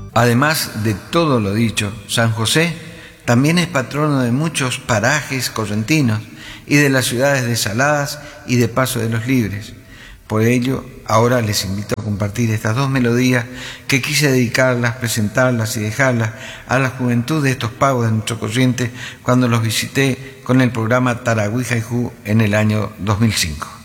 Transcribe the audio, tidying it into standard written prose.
Además de todo lo dicho, San José también es patrono de muchos parajes correntinos y de las ciudades de Saladas y de Paso de los Libres. Por ello, ahora les invito a compartir estas dos melodías que quise dedicarlas, presentarlas y dejarlas a la juventud de estos pagos de nuestro corriente cuando los visité con el programa Taragüí Jaijú en el año 2005.